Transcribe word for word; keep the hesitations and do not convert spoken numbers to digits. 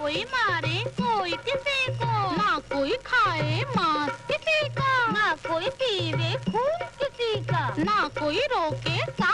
कोई मारे कोई किसी को, ना कोई खाए मांस किसी का, ना कोई पीवे खून किसी का, ना कोई रोके